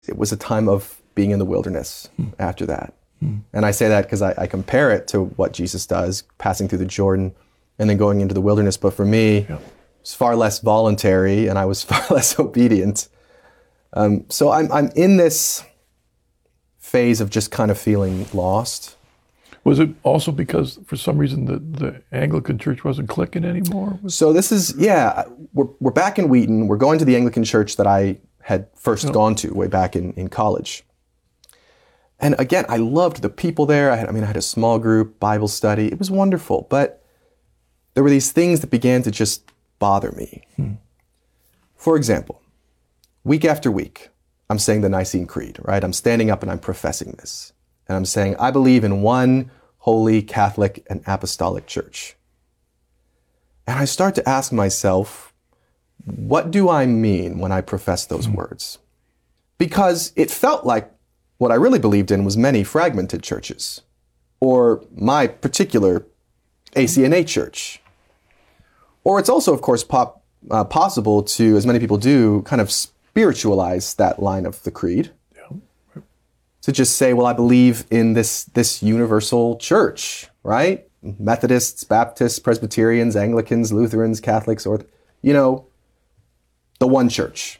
it was a time of being in the wilderness after that. And I say that because I compare it to what Jesus does, passing through the Jordan and then going into the wilderness. But for me, it's far less voluntary, and I was far less obedient. So I'm in this phase of just kind of feeling lost. Was it also because for some reason the Anglican Church wasn't clicking anymore? So this is, we're back in Wheaton. We're going to the Anglican Church that I had first gone to way back in college. And again, I loved the people there. I had a small group, Bible study. It was wonderful. But there were these things that began to just bother me. For example, week after week, I'm saying the Nicene Creed, right? I'm standing up and I'm professing this. And I'm saying, I believe in one holy Catholic and Apostolic Church. And I start to ask myself, what do I mean when I profess those words? Because it felt like what I really believed in was many fragmented churches, or my particular ACNA church. Or it's also, of course, possible to, as many people do, kind of spiritualize that line of the creed. To just say, well, I believe in this universal church, right? Methodists, Baptists, Presbyterians, Anglicans, Lutherans, Catholics, or, the one church.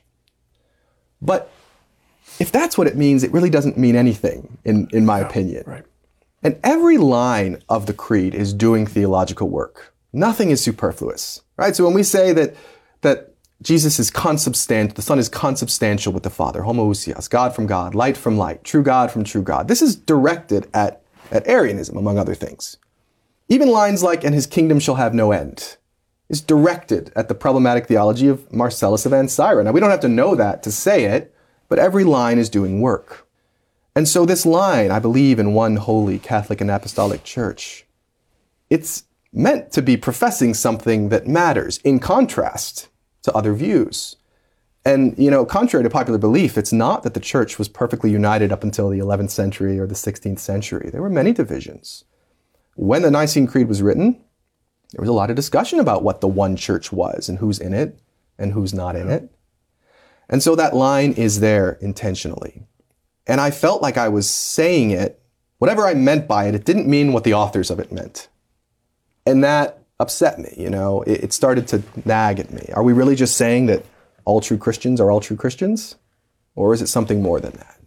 But if that's what it means, it really doesn't mean anything, in my opinion. Right. And every line of the creed is doing theological work. Nothing is superfluous, right? So when we say that Jesus is consubstantial, the Son is consubstantial with the Father, homoousios, God from God, light from light, true God from true God. This is directed at Arianism, among other things. Even lines like, and his kingdom shall have no end, is directed at the problematic theology of Marcellus of Ancyra. Now, we don't have to know that to say it, but every line is doing work. And so this line, I believe in one holy Catholic and Apostolic Church, it's meant to be professing something that matters, in contrast to other views. And, contrary to popular belief, it's not that the church was perfectly united up until the 11th century or the 16th century. There were many divisions. When the Nicene Creed was written, there was a lot of discussion about what the one church was and who's in it and who's not in it. And so that line is there intentionally. And I felt like I was saying it, whatever I meant by it, it didn't mean what the authors of it meant. And that upset me, it started to nag at me. Are we really just saying that all true Christians are all true Christians? Or is it something more than that,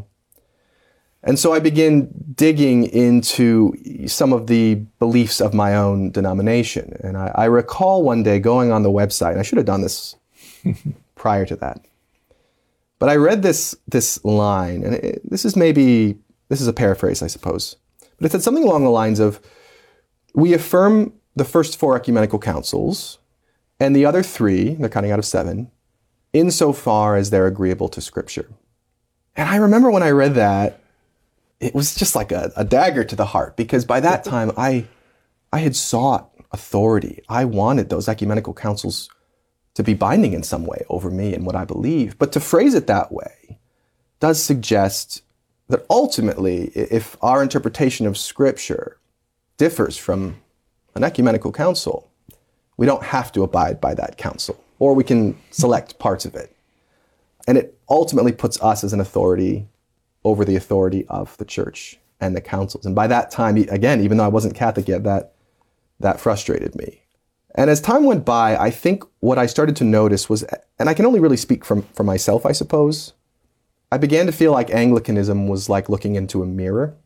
And so I began digging into some of the beliefs of my own denomination. And I recall one day going on the website, and I should have done this prior to that. But I read this line, and this is a paraphrase, I suppose. But it said something along the lines of, we affirm the first 4 ecumenical councils, and the other 3, they're counting out of 7, insofar as they're agreeable to Scripture. And I remember when I read that, it was just like a dagger to the heart, because by that time, I had sought authority. I wanted those ecumenical councils to be binding in some way over me and what I believe. But to phrase it that way does suggest that ultimately, if our interpretation of Scripture differs from an ecumenical council, we don't have to abide by that council, or we can select parts of it. And it ultimately puts us as an authority over the authority of the church and the councils. And by that time, again, even though I wasn't Catholic yet, that frustrated me. And as time went by, I think what I started to notice was, and I can only really speak for myself, I suppose, I began to feel like Anglicanism was like looking into a mirror,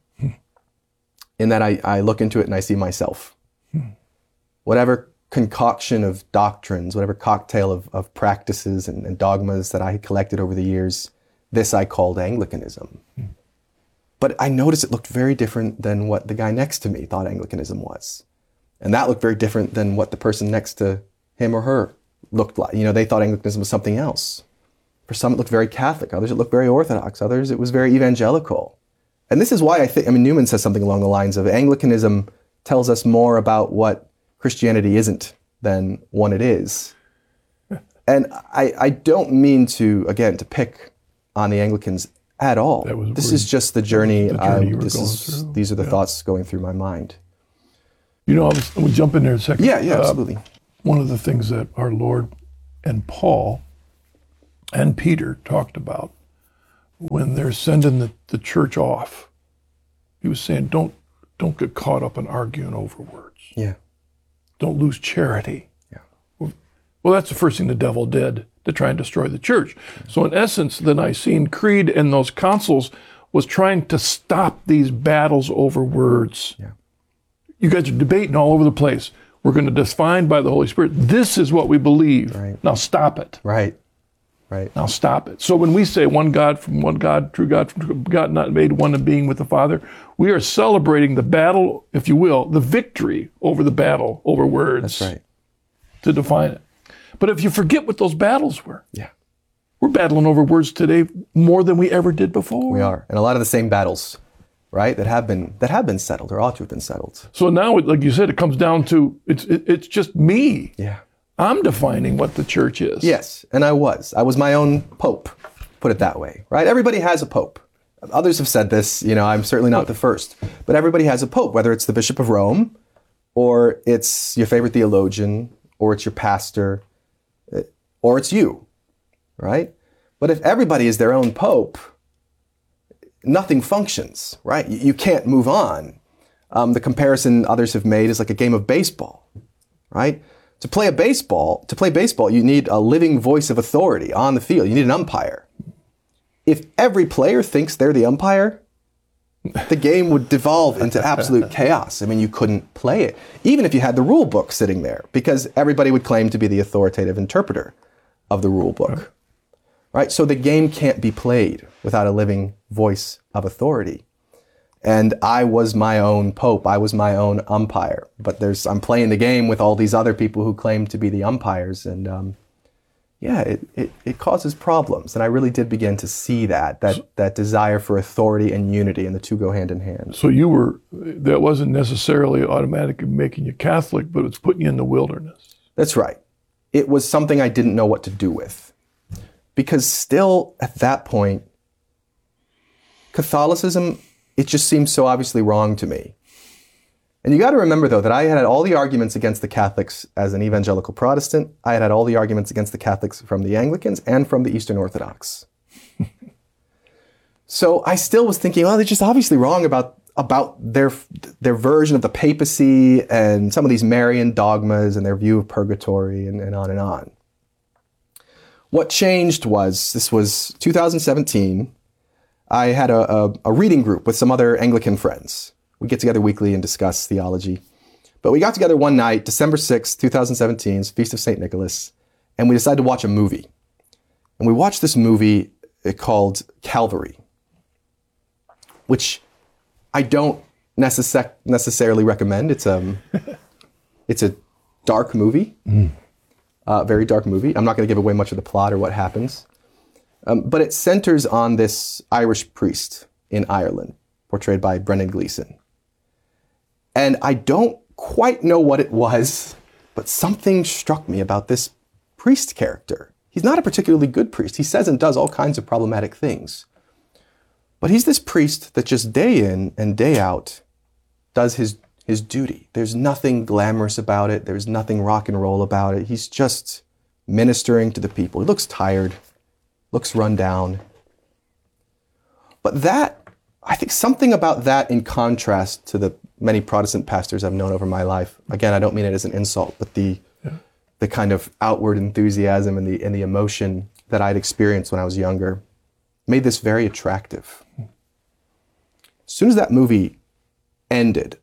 in that I look into it and I see myself. Whatever concoction of doctrines, whatever cocktail of practices and dogmas that I had collected over the years, this I called Anglicanism. But I noticed it looked very different than what the guy next to me thought Anglicanism was. And that looked very different than what the person next to him or her looked like. They thought Anglicanism was something else. For some, it looked very Catholic. Others, it looked very Orthodox. Others, it was very evangelical. And this is why Newman says something along the lines of, Anglicanism tells us more about what Christianity isn't than what it is. And I don't mean to pick on the Anglicans at all. This is just the journey. These are the thoughts going through my mind. Let me jump in there a second. Yeah, absolutely. One of the things that our Lord and Paul and Peter talked about when they're sending the church off, he was saying, don't get caught up in arguing over words. Yeah. Don't lose charity. Yeah. Well, that's the first thing the devil did to try and destroy the church. So in essence, the Nicene Creed and those councils was trying to stop these battles over words. Yeah. You guys are debating all over the place. We're going to define by the Holy Spirit, this is what we believe. Right. Now stop it. Right. Now stop it. So when we say one God from one God, true God from true God, not made one in being with the Father, we are celebrating the battle, if you will, the victory over the battle over words. That's right. To define it. But if you forget what those battles were, Yeah. we're battling over words today more than we ever did before. We are. And a lot of the same battles, right, that have been settled or ought to have been settled. So now, like you said, it comes down to it's just me. Yeah. I'm defining what the church is. Yes, and I was my own pope, put it that way, right? Everybody has a pope. Others have said this, I'm certainly not the first, but everybody has a pope, whether it's the Bishop of Rome, or it's your favorite theologian, or it's your pastor, or it's you, right? But if everybody is their own pope, nothing functions, right? You can't move on. The comparison others have made is like a game of baseball, right? To play baseball, you need a living voice of authority on the field. You need an umpire. If every player thinks they're the umpire, the game would devolve into absolute chaos. I mean, you couldn't play it, even if you had the rule book sitting there, because everybody would claim to be the authoritative interpreter of the rule book, right? So the game can't be played without a living voice of authority. And I was my own pope. I was my own umpire. But I'm playing the game with all these other people who claim to be the umpires. And it causes problems. And I really did begin to see that desire for authority and unity, and the two go hand in hand. So that wasn't necessarily automatically making you Catholic, but it's putting you in the wilderness. That's right. It was something I didn't know what to do with. Because still, at that point, Catholicism, it just seems so obviously wrong to me. And you got to remember, though, that I had all the arguments against the Catholics as an evangelical Protestant. I had all the arguments against the Catholics from the Anglicans and from the Eastern Orthodox. So I still was thinking, they're just obviously wrong about their version of the papacy and some of these Marian dogmas and their view of purgatory and on and on. What changed this was 2017. I had a reading group with some other Anglican friends. We get together weekly and discuss theology. But we got together one night, December 6th, 2017, Feast of St. Nicholas, and we decided to watch a movie. And we watched this movie called Calvary, which I don't necessarily recommend. It's a dark movie, very dark movie. I'm not going to give away much of the plot or what happens. But it centers on this Irish priest in Ireland, portrayed by Brendan Gleeson. And I don't quite know what it was, but something struck me about this priest character. He's not a particularly good priest. He says and does all kinds of problematic things. But he's this priest that just day in and day out does his duty. There's nothing glamorous about it. There's nothing rock and roll about it. He's just ministering to the people. He looks tired. Looks run down. But I think something about that in contrast to the many Protestant pastors I've known over my life, again, I don't mean it as an insult, but the kind of outward enthusiasm and the emotion that I'd experienced when I was younger made this very attractive. As soon as that movie ended,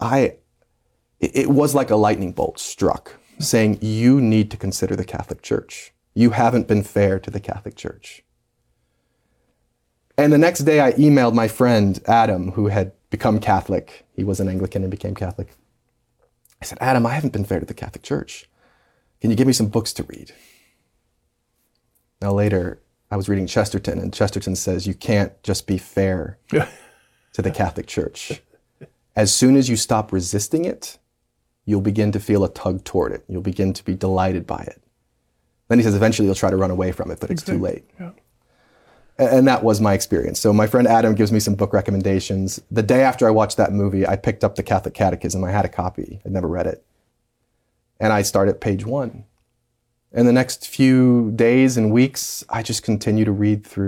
it was like a lightning bolt struck, saying, you need to consider the Catholic Church. You haven't been fair to the Catholic Church. And the next day I emailed my friend, Adam, who had become Catholic. He was an Anglican and became Catholic. I said, Adam, I haven't been fair to the Catholic Church. Can you give me some books to read? Now later, I was reading Chesterton, and Chesterton says, you can't just be fair to the Catholic Church. As soon as you stop resisting it, you'll begin to feel a tug toward it. You'll begin to be delighted by it. Then he says eventually you'll try to run away from it, but it's too late. Yeah. And that was my experience. So my friend Adam gives me some book recommendations. The day after I watched that movie, I picked up the Catholic Catechism. I had a copy. I'd never read it. And I started at page 1. And the next few days and weeks, I just continue to read through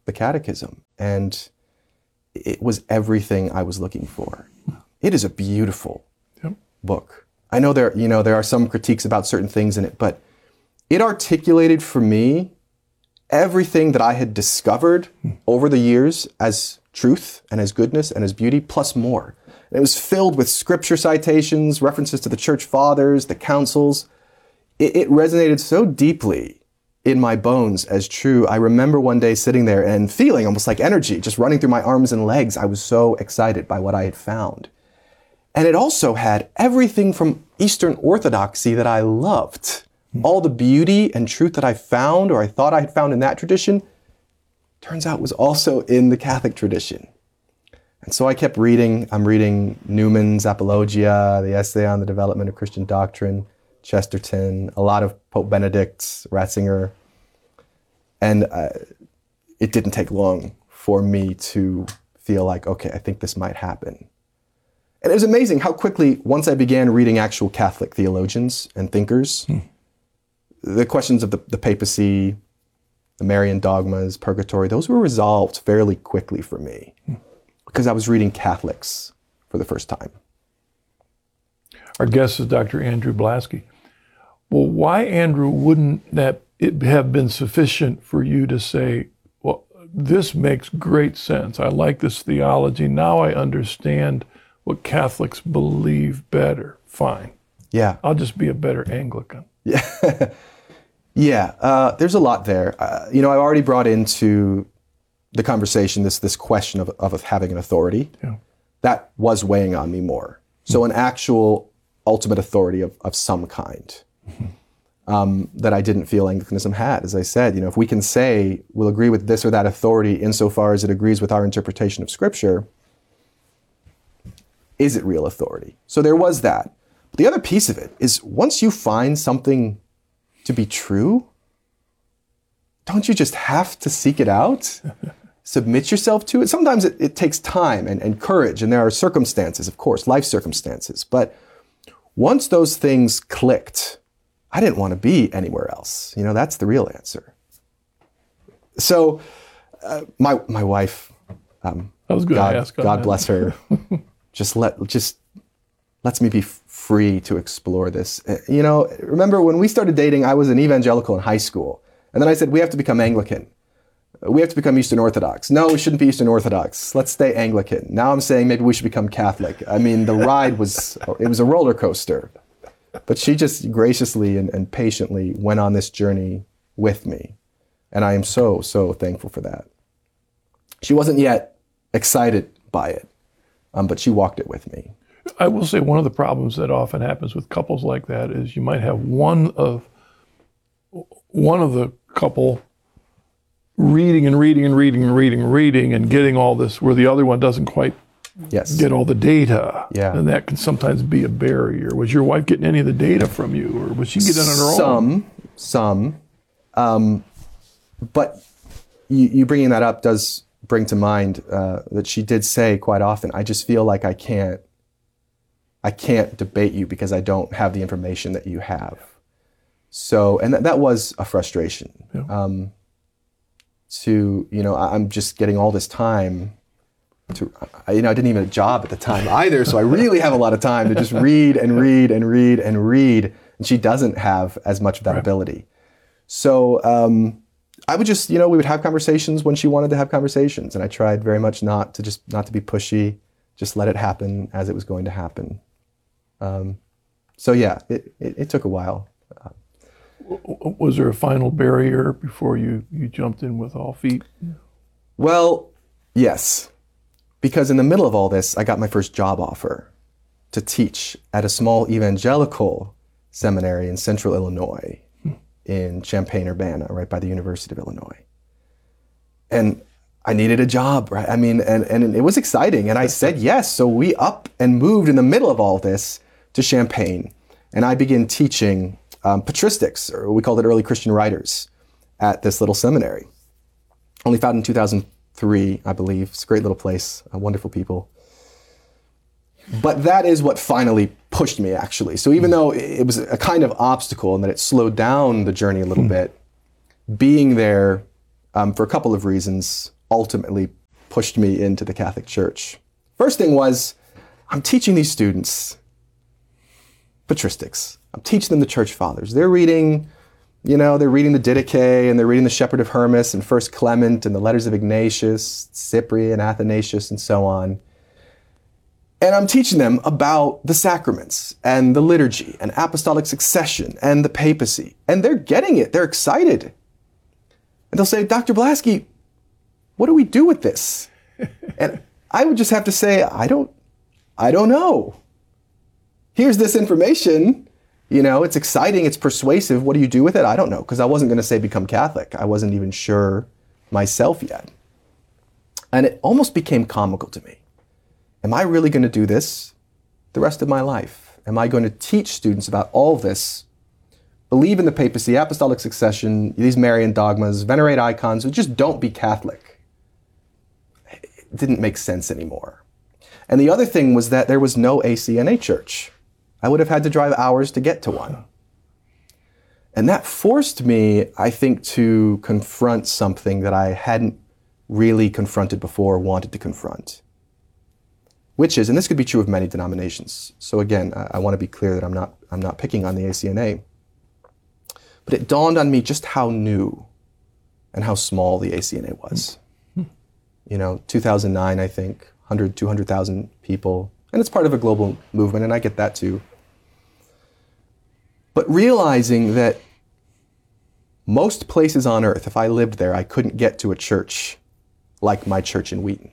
the Catechism, and it was everything I was looking for. It is a beautiful book. I know there are some critiques about certain things in it, but it articulated for me everything that I had discovered over the years as truth and as goodness and as beauty, plus more. And it was filled with scripture citations, references to the church fathers, the councils. It resonated so deeply in my bones as true. I remember one day sitting there and feeling almost like energy just running through my arms and legs. I was so excited by what I had found. And it also had everything from Eastern Orthodoxy that I loved. All the beauty and truth that I found, or I thought I had found in that tradition, turns out was also in the Catholic tradition. And so I kept reading. I'm reading Newman's Apologia, the Essay on the Development of Christian Doctrine, Chesterton, a lot of Pope Benedict's, Ratzinger. And it didn't take long for me to feel like, okay, I think this might happen. And it was amazing how quickly, once I began reading actual Catholic theologians and thinkers, the questions of the papacy, the Marian dogmas, purgatory, those were resolved fairly quickly for me because I was reading Catholics for the first time. Our guest is Dr. Andrew Blaske. Well, why, Andrew, wouldn't that it have been sufficient for you to say, well, this makes great sense. I like this theology. Now I understand what Catholics believe better. Fine. Yeah. I'll just be a better Anglican. Yeah. Yeah. There's a lot there. I've already brought into the conversation this question of having an authority. Yeah. That was weighing on me more. So an actual ultimate authority of some kind that I didn't feel Anglicanism had. As I said, if we can say we'll agree with this or that authority insofar as it agrees with our interpretation of Scripture, is it real authority? So there was that. But the other piece of it is once you find something to be true, don't you just have to seek it out? Submit yourself to it? Sometimes it takes time and courage, and there are circumstances, of course, life circumstances. But once those things clicked, I didn't want to be anywhere else. That's the real answer. So my wife, I was going to ask on God that. bless her, just lets me be free to explore this. Remember when we started dating, I was an evangelical in high school. And then I said, we have to become Anglican. We have to become Eastern Orthodox. No, we shouldn't be Eastern Orthodox. Let's stay Anglican. Now I'm saying maybe we should become Catholic. I mean, the ride was a roller coaster. But she just graciously and patiently went on this journey with me. And I am so, so thankful for that. She wasn't yet excited by it, but she walked it with me. I will say one of the problems that often happens with couples like that is you might have one of the couple reading and getting all this where the other one doesn't quite get all the data. Yeah. And that can sometimes be a barrier. Was your wife getting any of the data from you, or was she getting it on her own? Some. But you bringing that up does bring to mind that she did say quite often, I just feel like I can't debate you because I don't have the information that you have. So, and that was a frustration. Yeah. I'm just getting all this time I didn't even have a job at the time either. So I really have a lot of time to just read and read and read and read. And she doesn't have as much of that ability. So I would just, we would have conversations when she wanted to have conversations. And I tried very much not to be pushy, just let it happen as it was going to happen. So yeah, it took a while. Was there a final barrier before you jumped in with all feet? Well, yes. Because in the middle of all this, I got my first job offer to teach at a small evangelical seminary in central Illinois, in Champaign-Urbana, right by the University of Illinois. And I needed a job, right? I mean, and it was exciting. And I said yes. So we up and moved in the middle of all this to Champaign. And I began teaching patristics, or we called it early Christian writers, at this little seminary. Only founded in 2003, I believe. It's a great little place, wonderful people. But that is what finally pushed me, actually. So even though it was a kind of obstacle and that it slowed down the journey a little bit, being there for a couple of reasons ultimately pushed me into the Catholic Church. First thing was, I'm teaching these students patristics. I'm teaching them the Church Fathers. They're reading, they're reading the Didache, and they're reading the Shepherd of Hermas and First Clement and the letters of Ignatius, Cyprian, Athanasius, and so on. And I'm teaching them about the sacraments and the liturgy and apostolic succession and the papacy. And they're getting it. They're excited. And they'll say, Dr. Blaski, what do we do with this? And I would just have to say, I don't know. Here's this information, it's exciting, it's persuasive. What do you do with it? I don't know, because I wasn't going to say become Catholic. I wasn't even sure myself yet. And it almost became comical to me. Am I really going to do this the rest of my life? Am I going to teach students about all of this, believe in the papacy, apostolic succession, these Marian dogmas, venerate icons, but just don't be Catholic? It didn't make sense anymore. And the other thing was that there was no ACNA church. I would have had to drive hours to get to one. And that forced me, I think, to confront something that I hadn't really confronted before or wanted to confront. Which is, and this could be true of many denominations. So again, I want to be clear that I'm not picking on the ACNA. But it dawned on me just how new and how small the ACNA was. 2009, I think, 200,000 people. And it's part of a global movement, and I get that too. But realizing that most places on earth, if I lived there, I couldn't get to a church like my church in Wheaton.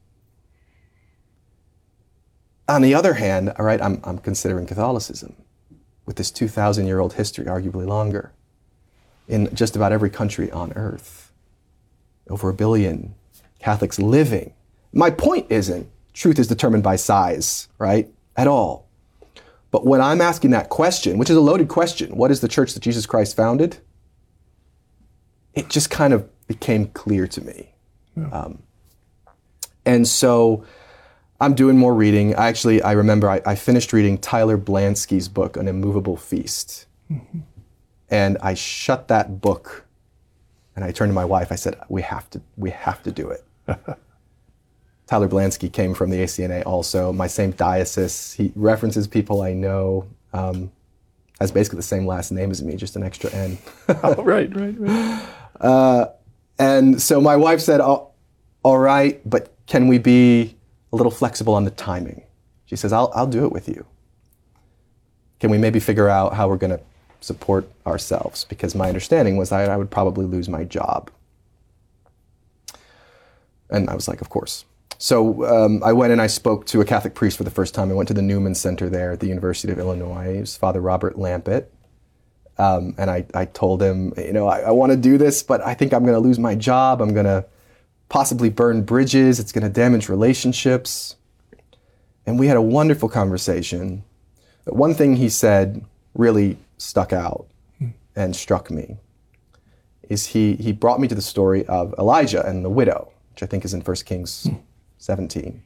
On the other hand, all right, I'm considering Catholicism with this 2,000-year-old history, arguably longer, in just about every country on earth. Over 1 billion Catholics living. My point isn't truth is determined by size, right, at all. But when I'm asking that question, which is a loaded question, what is the church that Jesus Christ founded? It just kind of became clear to me. Yeah. And so I'm doing more reading. I remember I finished reading Tyler Blansky's book, An Immovable Feast. Mm-hmm. And I shut that book and I turned to my wife. I said, we have to do it. Tyler Blansky came from the ACNA also, my same diocese. He references people I know, has basically the same last name as me, just an extra N. Oh, right. And so my wife said, all right, but can we be a little flexible on the timing? She says, I'll do it with you. Can we maybe figure out how we're going to support ourselves? Because my understanding was I would probably lose my job. And I was like, of course. So I went and I spoke to a Catholic priest for the first time. I went to the Newman Center there at the University of Illinois. It was Father Robert Lampett. And I told him, I want to do this, but I think I'm going to lose my job. I'm going to possibly burn bridges. It's going to damage relationships. And we had a wonderful conversation. But one thing he said really stuck out and struck me is he brought me to the story of Elijah and the widow, which I think is in 1 Kings 17,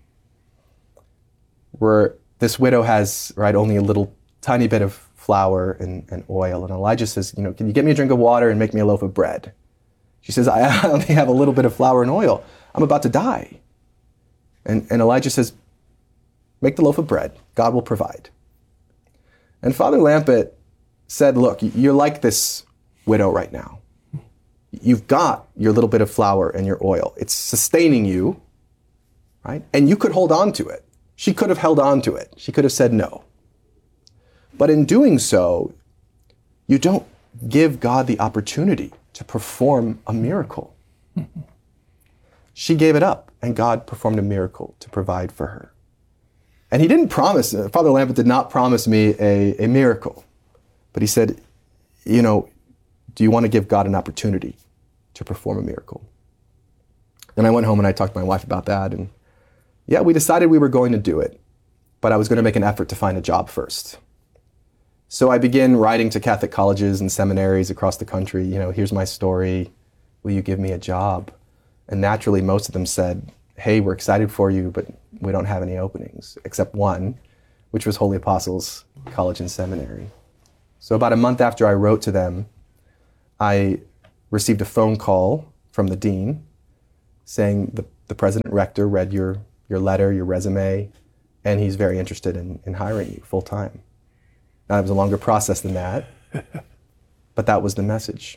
where this widow has, only a little tiny bit of flour and oil. And Elijah says, can you get me a drink of water and make me a loaf of bread? She says, I only have a little bit of flour and oil. I'm about to die. And Elijah says, make the loaf of bread. God will provide. And Father Lampett said, look, you're like this widow right now. You've got your little bit of flour and your oil. It's sustaining you, right? And you could hold on to it. She could have held on to it. She could have said no. But in doing so, you don't give God the opportunity to perform a miracle. She gave it up, and God performed a miracle to provide for her. And he didn't promise, Father Lampett did not promise me a miracle. But he said, do you want to give God an opportunity to perform a miracle? And I went home and I talked to my wife about that. And we decided we were going to do it. But I was going to make an effort to find a job first. So I began writing to Catholic colleges and seminaries across the country. Here's my story. Will you give me a job? And naturally, most of them said, hey, we're excited for you, but we don't have any openings, except one, which was Holy Apostles College and Seminary. So about a month after I wrote to them, I received a phone call from the dean saying the president rector read your letter, your resume, and he's very interested in hiring you full time. Now, it was a longer process than that, but that was the message.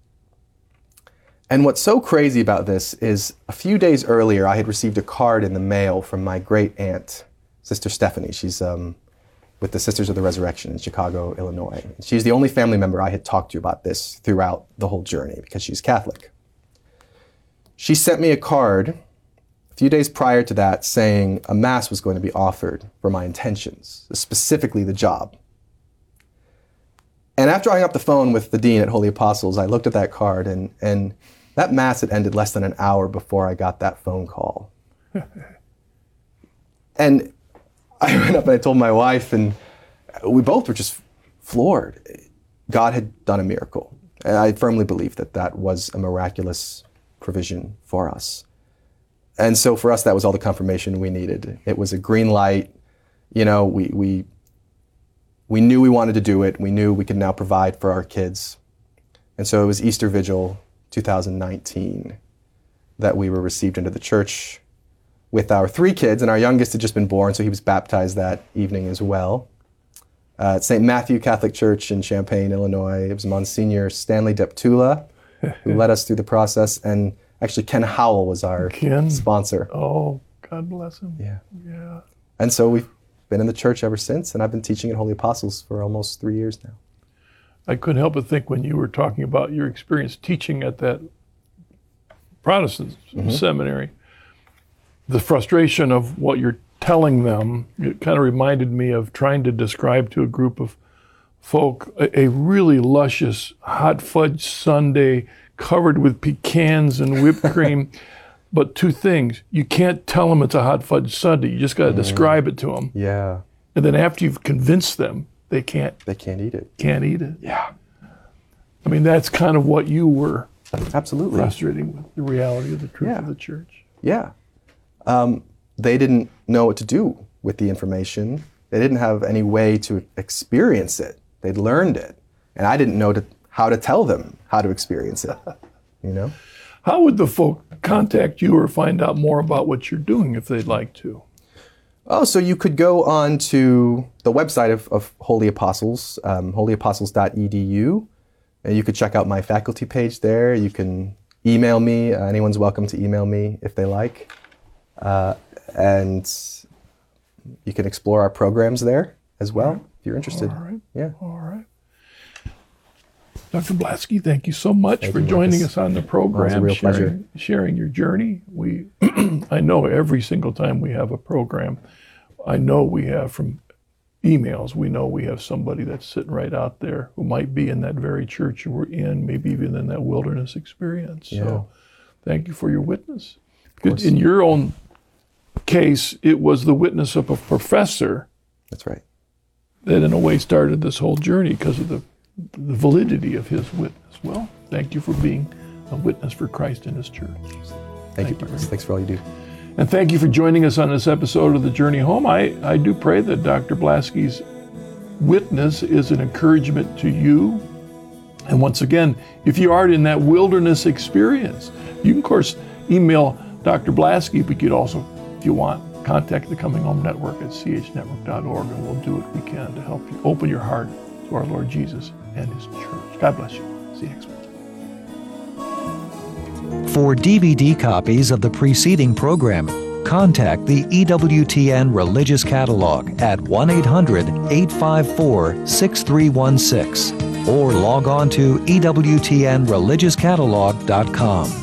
And what's so crazy about this is a few days earlier, I had received a card in the mail from my great aunt, Sister Stephanie. She's with the Sisters of the Resurrection in Chicago, Illinois. She's the only family member I had talked to about this throughout the whole journey because she's Catholic. She sent me a card a few days prior to that saying a mass was going to be offered for my intentions, specifically the job. And after I hung up the phone with the dean at Holy Apostles, I looked at that card and that mass had ended less than an hour before I got that phone call. And I went up and I told my wife, and we both were just floored. God had done a miracle. And I firmly believe that was a miraculous provision for us. And so for us, that was all the confirmation we needed. It was a green light. You know, we knew we wanted to do it. We knew we could now provide for our kids. And so it was Easter Vigil 2019 that we were received into the church with our 3 kids, and our youngest had just been born, so he was baptized that evening as well. At St. Matthew Catholic Church in Champaign, Illinois. It was Monsignor Stanley Deptula who led us through the process, and actually Ken Howell was our sponsor. Oh, God bless him. Yeah. And so we've been in the church ever since, and I've been teaching at Holy Apostles for almost 3 years now. I couldn't help but think when you were talking about your experience teaching at that Protestant seminary, the frustration of what you're telling them, it kind of reminded me of trying to describe to a group of folk a really luscious hot fudge sundae covered with pecans and whipped cream. But 2 things, you can't tell them it's a hot fudge sundae. You just got to describe it to them. Yeah. And then after you've convinced them, they can't eat it. Can't eat it. Yeah. I mean, that's kind of what you were absolutely frustrating with the reality of the truth of the church. Yeah. They didn't know what to do with the information. They didn't have any way to experience it. They'd learned it. And I didn't know how to tell them how to experience it, you know? How would the folk contact you or find out more about what you're doing if they'd like to? Oh, so you could go on to the website of Holy Apostles, holyapostles.edu, and you could check out my faculty page there. You can email me. Anyone's welcome to email me if they like. And you can explore our programs there as well, if you're interested. All right. Yeah. All right. Dr. Blasky, thank you so much for joining us on the program. It was a real pleasure. Sharing your journey. I know every single time we have a program, I know we have from emails, we know we have somebody that's sitting right out there who might be in that very church we're in, maybe even in that wilderness experience. Yeah. So thank you for your witness. In your own case, it was the witness of a professor. That's right. That in a way started this whole journey because of the validity of his witness. Well, thank you for being a witness for Christ in his church. Thank you, Bruce. Thanks for all you do. And thank you for joining us on this episode of The Journey Home. I do pray that Dr. Blasky's witness is an encouragement to you. And once again, if you are in that wilderness experience, you can, of course, email Dr. Blasky, but you could also, if you want, contact the Coming Home Network at chnetwork.org, and we'll do what we can to help you open your heart to our Lord Jesus and his church. God bless you. See you next week. For DVD copies of the preceding program, contact the EWTN Religious Catalog at 1-800-854-6316 or log on to EWTNReligiousCatalog.com.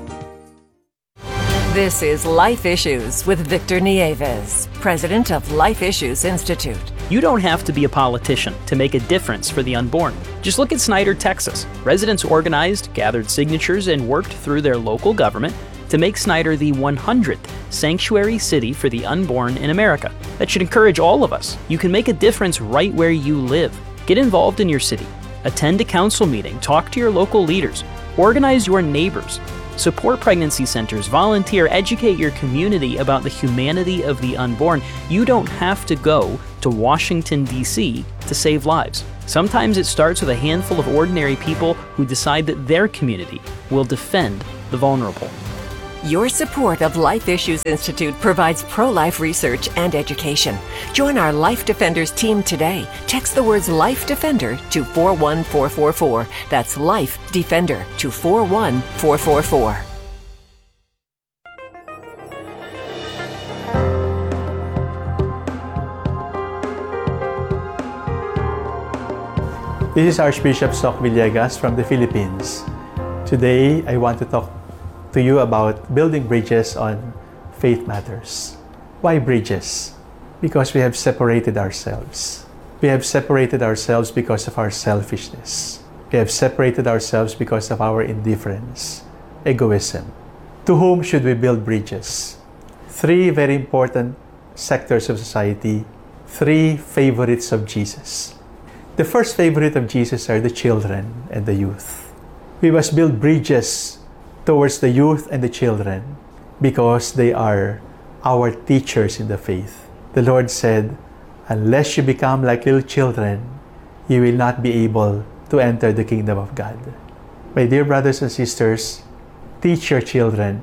This is Life Issues with Victor Nieves, president of Life Issues Institute. You don't have to be a politician to make a difference for the unborn. Just look at Snyder, Texas. Residents organized, gathered signatures, and worked through their local government to make Snyder the 100th sanctuary city for the unborn in America. That should encourage all of us. You can make a difference right where you live. Get involved in your city. Attend a council meeting. Talk to your local leaders. Organize your neighbors. Support pregnancy centers, volunteer, educate your community about the humanity of the unborn. You don't have to go to Washington, D.C. to save lives. Sometimes it starts with a handful of ordinary people who decide that their community will defend the vulnerable. Your support of Life Issues Institute provides pro-life research and education. Join our Life Defenders team today. Text the words Life Defender to 41444. That's Life Defender to 41444. This is Archbishop Soc Villegas from the Philippines. Today, I want to talk to you about building bridges on faith matters. Why bridges? Because we have separated ourselves. We have separated ourselves because of our selfishness. We have separated ourselves because of our indifference, egoism. To whom should we build bridges? Three very important sectors of society, three favorites of Jesus. The first favorite of Jesus are the children and the youth. We must build bridges towards the youth and the children because they are our teachers in the faith. The Lord said, unless you become like little children, you will not be able to enter the kingdom of God. My dear brothers and sisters, teach your children.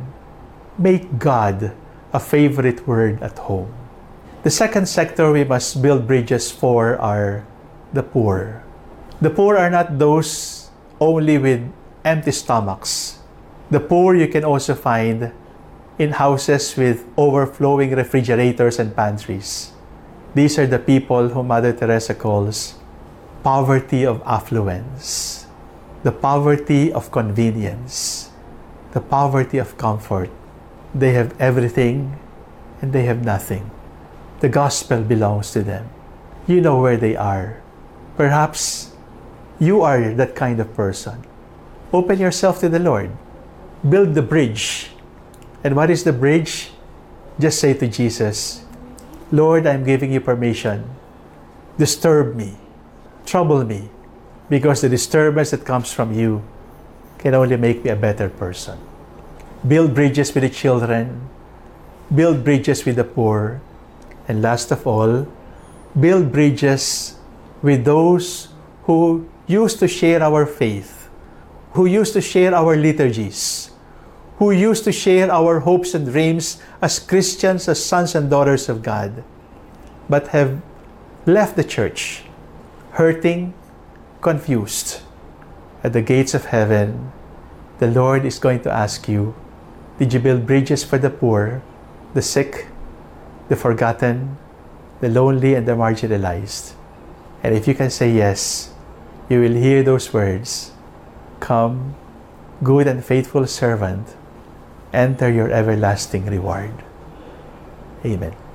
Make God a favorite word at home. The second sector we must build bridges for are the poor. The poor are not those only with empty stomachs. The poor you can also find in houses with overflowing refrigerators and pantries. These are the people whom Mother Teresa calls poverty of affluence, the poverty of convenience, the poverty of comfort. They have everything and they have nothing. The gospel belongs to them. You know where they are. Perhaps you are that kind of person. Open yourself to the Lord. Build the bridge. And what is the bridge? Just say to Jesus, Lord, I'm giving you permission. Disturb me. Trouble me. Because the disturbance that comes from you can only make me a better person. Build bridges with the children. Build bridges with the poor. And last of all, build bridges with those who used to share our faith, who used to share our liturgies, who used to share our hopes and dreams as Christians, as sons and daughters of God, but have left the church, hurting, confused. At the gates of heaven, the Lord is going to ask you, did you build bridges for the poor, the sick, the forgotten, the lonely, and the marginalized? And if you can say yes, you will hear those words, come, good and faithful servant, enter your everlasting reward. Amen.